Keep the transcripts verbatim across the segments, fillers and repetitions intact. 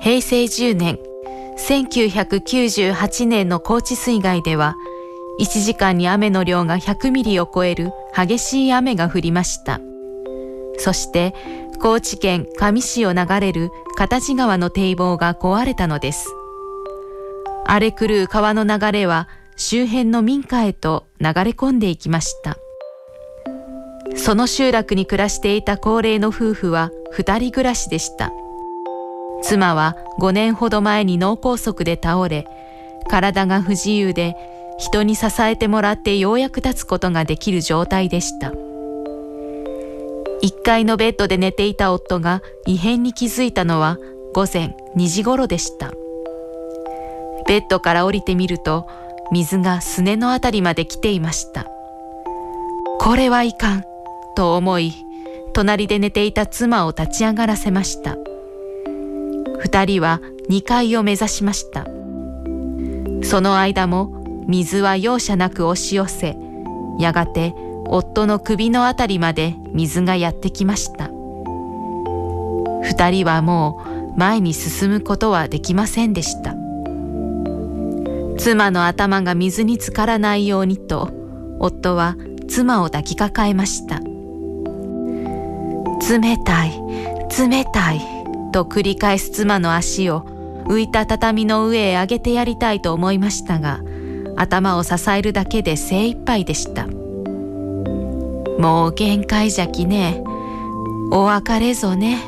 へいせいじゅうねん、せんきゅうひゃくきゅうじゅうはちねんの高知水害では、いちじかんに雨の量がひゃくミリを超える激しい雨が降りました。そして、高知県香美市を流れる片地川の堤防が壊れたのです。荒れ狂う川の流れは周辺の民家へと流れ込んでいきました。その集落に暮らしていた高齢の夫婦は二人暮らしでした。妻はごねんほど前に脳梗塞で倒れ、体が不自由で人に支えてもらってようやく立つことができる状態でした。いっかいのベッドで寝ていた夫が異変に気づいたのはごぜんにじ頃でした。ベッドから降りてみると、水がすねのあたりまで来ていました。これはいかんと思い、隣で寝ていた妻を立ち上がらせました。二人はにかいを目指しました。その間も水は容赦なく押し寄せ、やがて夫の首のあたりまで水がやってきました。二人はもう前に進むことはできませんでした。妻の頭が水に浸からないようにと、夫は妻を抱きかかえました。冷たい、冷たいと繰り返す妻の足を浮いた畳の上へ上げてやりたいと思いましたが、頭を支えるだけで精一杯でした。もう限界じゃきね。お別れぞね。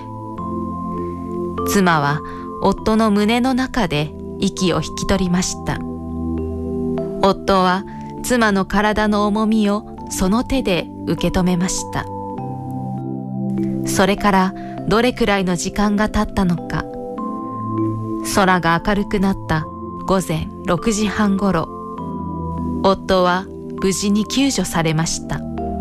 妻は夫の胸の中で息を引き取りました。夫は妻の体の重みをその手で受け止めました。それからどれくらいの時間が経ったのか、空が明るくなったごぜんろくじはんごろ、夫は無事に救助されました。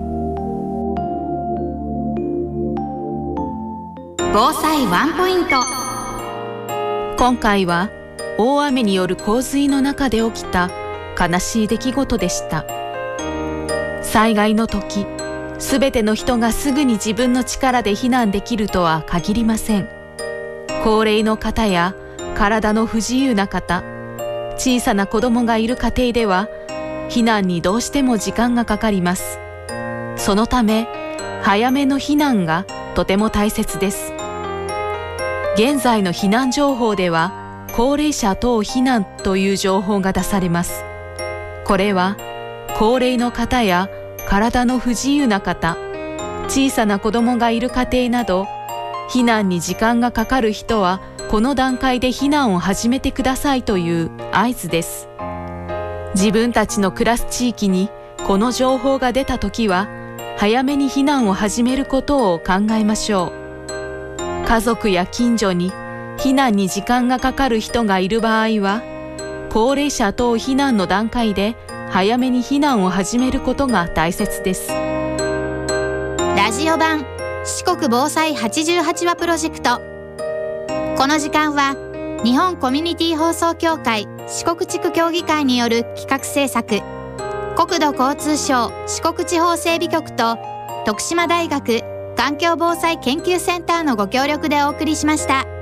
防災ワンポイント。 今回は大雨による洪水の中で起きた悲しい出来事でした。災害の時、すべての人がすぐに自分の力で避難できるとは限りません。高齢の方や体の不自由な方、小さな子供がいる家庭では、避難にどうしても時間がかかります。そのため、早めの避難がとても大切です。現在の避難情報では、高齢者等避難という情報が出されます。これは、高齢の方や体の不自由な方、小さな子供がいる家庭など、避難に時間がかかる人は、この段階で避難を始めてくださいという合図です。自分たちの暮らす地域にこの情報が出たときは、早めに避難を始めることを考えましょう。家族や近所に避難に時間がかかる人がいる場合は、高齢者等避難の段階で早めに避難を始めることが大切です。 ラジオ版四国防災はちじゅうはちわプロジェクト。この時間は日本コミュニティ放送協会四国地区協議会による企画制作、国土交通省四国地方整備局と徳島大学環境防災研究センターのご協力でお送りしました。